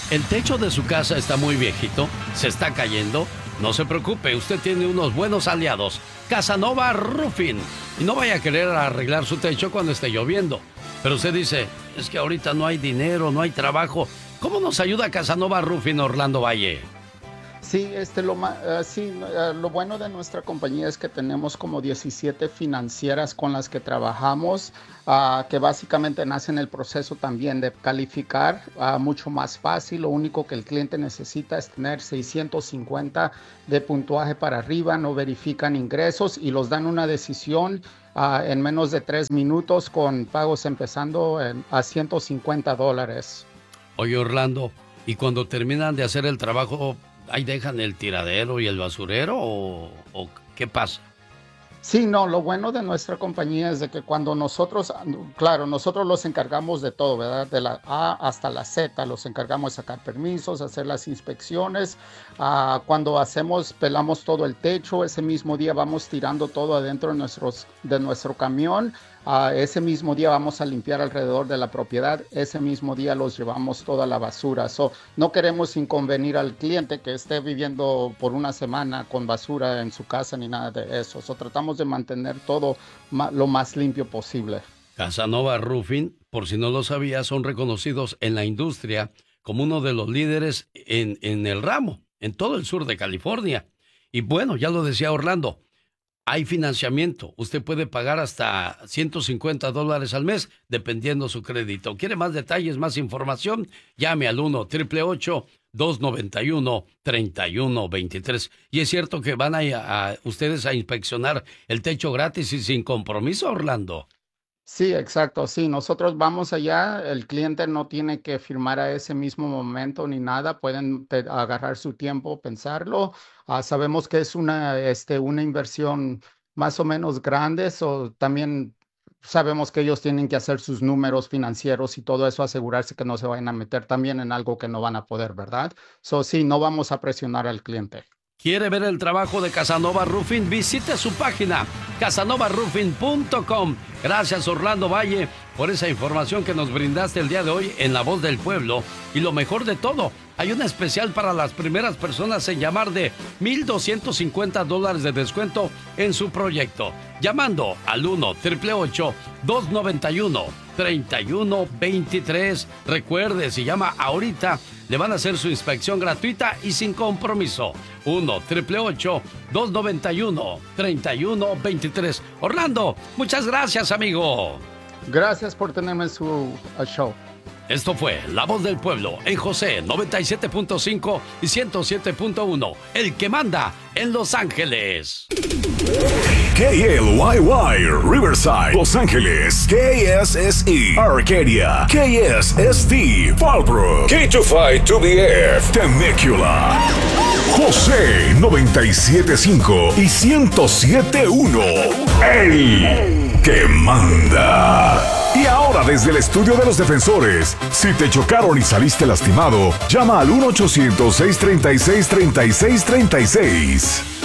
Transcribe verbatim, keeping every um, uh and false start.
El techo de su casa está muy viejito, se está cayendo. No se preocupe, usted tiene unos buenos aliados. Casanova Roofing. Y no vaya a querer arreglar su techo cuando esté lloviendo. Pero usted dice, es que ahorita no hay dinero, no hay trabajo. ¿Cómo nos ayuda Casanova Roofing, Orlando Valle? Sí, este, lo, uh, sí, uh, lo bueno de nuestra compañía es que tenemos como diecisiete financieras con las que trabajamos, uh, que básicamente nacen el proceso también de calificar, uh, mucho más fácil. Lo único que el cliente necesita es tener seiscientos cincuenta de puntuaje para arriba, no verifican ingresos y los dan una decisión uh, en menos de tres minutos con pagos empezando en, a ciento cincuenta dólares. Oye, Orlando, ¿y cuando terminan de hacer el trabajo, ahí dejan el tiradero y el basurero o, o qué pasa? Sí, no, lo bueno de nuestra compañía es de que cuando nosotros, claro, nosotros los encargamos de todo, ¿verdad? De la A hasta la Z, los encargamos de sacar permisos, hacer las inspecciones. Uh, cuando hacemos, pelamos todo el techo, ese mismo día vamos tirando todo adentro de, nuestros, de nuestro camión. Uh, ese mismo día vamos a limpiar alrededor de la propiedad, ese mismo día los llevamos toda la basura. So, no queremos inconvenir al cliente que esté viviendo por una semana con basura en su casa ni nada de eso. So, tratamos de mantener todo ma- lo más limpio posible. Casanova Roofing, por si no lo sabía, son reconocidos en la industria como uno de los líderes en, en el ramo, en todo el sur de California. Y bueno, ya lo decía Orlando, hay financiamiento. Usted puede pagar hasta ciento cincuenta dólares al mes, dependiendo su crédito. ¿Quiere más detalles, más información? Llame al uno ocho ocho ocho, dos nueve uno, tres uno dos tres. Y es cierto que van a, a ustedes a inspeccionar el techo gratis y sin compromiso, Orlando. Sí, exacto. Sí, nosotros vamos allá, el cliente no tiene que firmar a ese mismo momento ni nada, pueden te- agarrar su tiempo, pensarlo. Ah, sabemos que es una, este, una inversión más o menos grande, so, también sabemos que ellos tienen que hacer sus números financieros y todo eso, asegurarse que no se vayan a meter también en algo que no van a poder, ¿verdad? So, sí, no vamos a presionar al cliente. ¿Quiere ver el trabajo de Casanova Roofing? Visite su página, casanova roofing punto com. Gracias, Orlando Valle, por esa información que nos brindaste el día de hoy en La Voz del Pueblo. Y lo mejor de todo, hay una especial para las primeras personas en llamar de mil doscientos cincuenta dólares de descuento en su proyecto. Llamando al uno ocho ocho ocho, dos nueve uno, tres uno dos tres. Recuerde, si llama ahorita, le van a hacer su inspección gratuita y sin compromiso. uno ocho ocho ocho, dos nueve uno, tres uno dos tres. Orlando, muchas gracias, amigo. Gracias por tenerme en su uh, show. Esto fue La Voz del Pueblo en José noventa y siete punto cinco y ciento siete punto uno, el que manda en Los Ángeles. K L Y Y, Riverside, Los Ángeles. K S S E, Arcadia. K S S T, Fallbrook. K veinticinco B F, Temecula. José noventa y siete punto cinco y ciento siete punto uno, el que manda. Y ahora desde el estudio de los defensores, si te chocaron y saliste lastimado, llama al uno ochocientos, seiscientos treinta y seis, treinta y seis treinta y seis.